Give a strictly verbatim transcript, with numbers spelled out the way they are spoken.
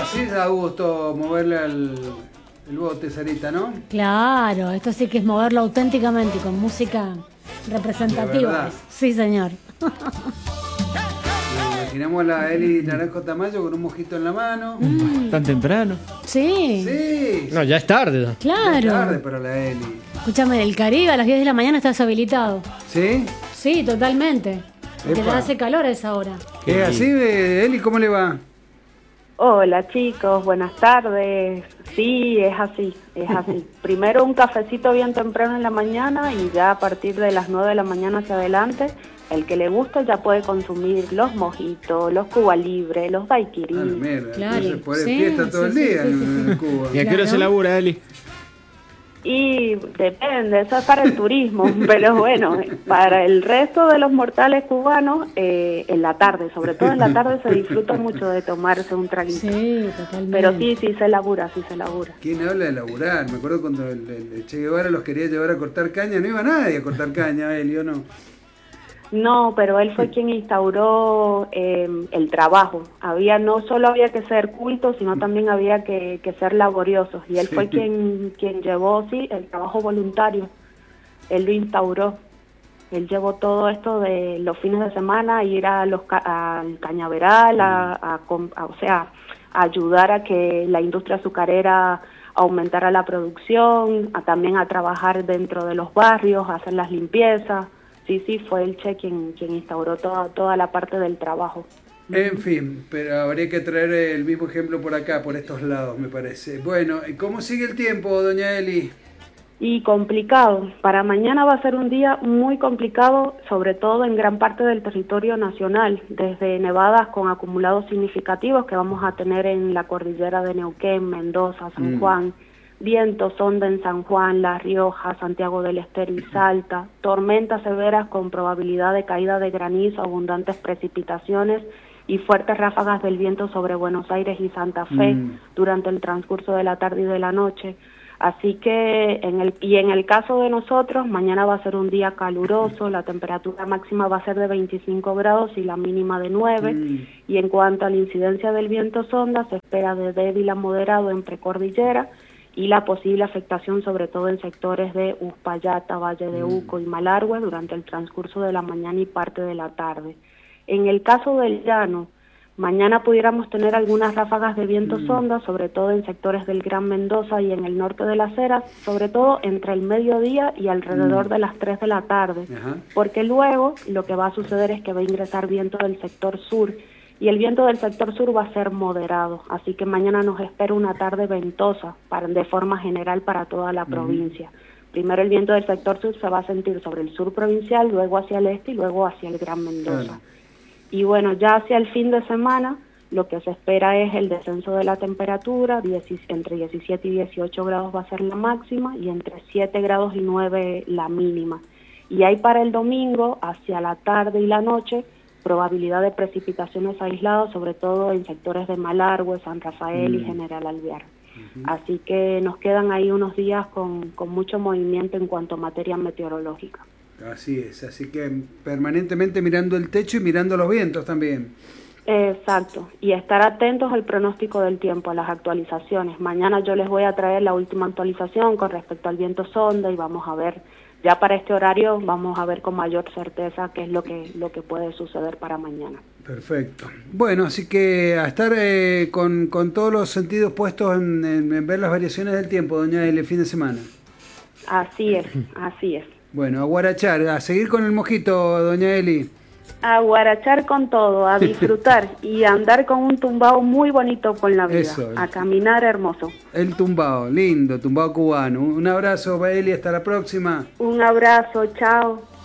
Así da gusto moverle al el bote, Sarita, ¿no? Claro, esto sí que es moverlo auténticamente con música representativa. Sí, señor. Imaginamos a la Eli Naranjo Tamayo con un mojito en la mano. Mm. ¿Tan temprano? Sí. Sí. No, ya es tarde. Claro. Ya es tarde para la Eli. Escúchame, el Caribe a las diez de la mañana está deshabilitado. ¿Sí? Sí, totalmente. Porque Epa. ya hace calor a esa hora. ¿Es así, Eli? ¿Cómo le va? Hola chicos, buenas tardes. Sí, es así, es así. Primero un cafecito bien temprano en la mañana y ya a partir de las nueve de la mañana hacia adelante, el que le gusta ya puede consumir los mojitos, los Cuba Libre, los daiquiris. Ah, mierda, Claro. entonces puede Sí, todo sí, el sí, día sí, en, sí, sí. en Cuba. ¿Y a qué hora Claro. se labura, Eli? Y depende, eso es para el turismo, pero bueno, para el resto de los mortales cubanos, eh, en la tarde, sobre todo en la tarde se disfruta mucho de tomarse un traguito. Sí, totalmente. Pero sí, sí se labura, sí se labura. ¿Quién habla de laburar? Me acuerdo cuando el, el Che Guevara los quería llevar a cortar caña, no iba nadie a cortar caña, Eli, ¿o no? No, pero él fue quien instauró eh, el trabajo. Había no solo había que ser cultos, sino también había que, que ser laboriosos. Y él Sí. fue quien quien llevó, sí, el trabajo voluntario. Él lo instauró. Él llevó todo esto de los fines de semana, ir a los ca- al cañaveral, a, a, com- a- o sea, a ayudar a que la industria azucarera aumentara la producción, a también a trabajar dentro de los barrios, a hacer las limpiezas. Sí, sí, fue el Che quien, quien instauró toda, toda la parte del trabajo. En fin, pero habría que traer el mismo ejemplo por acá, por estos lados, me parece. Bueno, ¿y cómo sigue el tiempo, doña Eli? Y complicado. Para mañana va a ser un día muy complicado, sobre todo en gran parte del territorio nacional, desde nevadas con acumulados significativos que vamos a tener en la cordillera de Neuquén, Mendoza, San Mm. Juan, vientos sonda en San Juan, La Rioja, Santiago del Estero y Salta, tormentas severas con probabilidad de caída de granizo, abundantes precipitaciones y fuertes ráfagas del viento sobre Buenos Aires y Santa Fe Mm. durante el transcurso de la tarde y de la noche. Así que, en el y en el caso de nosotros, mañana va a ser un día caluroso, la temperatura máxima va a ser de veinticinco grados y la mínima de nueve, Mm. y en cuanto a la incidencia del viento sonda, se espera de débil a moderado en precordillera, y la posible afectación sobre todo en sectores de Uspallata, Valle de Uco y Malargüe durante el transcurso de la mañana y parte de la tarde. En el caso del llano, mañana pudiéramos tener algunas ráfagas de viento sonda, sobre todo en sectores del Gran Mendoza y en el norte de las Heras, sobre todo entre el mediodía y alrededor de las tres de la tarde, Ajá. porque luego lo que va a suceder es que va a ingresar viento del sector sur, y el viento del sector sur va a ser moderado, así que mañana nos espera una tarde ventosa para, de forma general para toda la provincia. Primero el viento del sector sur se va a sentir sobre el sur provincial, luego hacia el este y luego hacia el Gran Mendoza. Claro. Y bueno, ya hacia el fin de semana lo que se espera es el descenso de la temperatura, dieci- entre diecisiete y dieciocho grados va a ser la máxima y entre siete grados y nueve la mínima. Y hay para el domingo, hacia la tarde y la noche, probabilidad de precipitaciones aisladas, sobre todo en sectores de Malargüe, San Rafael y General Alvear. Así que nos quedan ahí unos días con, con mucho movimiento en cuanto a materia meteorológica. Así es, así que permanentemente mirando el techo y mirando los vientos también. Exacto, y estar atentos al pronóstico del tiempo, a las actualizaciones. Mañana yo les voy a traer la última actualización con respecto al viento sonda y vamos a ver, ya para este horario, vamos a ver con mayor certeza qué es lo que, lo que puede suceder para mañana. Perfecto. Bueno, así que a estar eh, con, con todos los sentidos puestos en, en, en ver las variaciones del tiempo, doña Eli, el fin de semana. Así es, así es. Bueno, a guarachar, a seguir con el mojito, doña Eli. A guarachar con todo, a disfrutar y a andar con un tumbao muy bonito con la vida, Eso. a caminar hermoso. El tumbao, lindo, tumbao cubano. Un abrazo, Eli, hasta la próxima. Un abrazo, chao.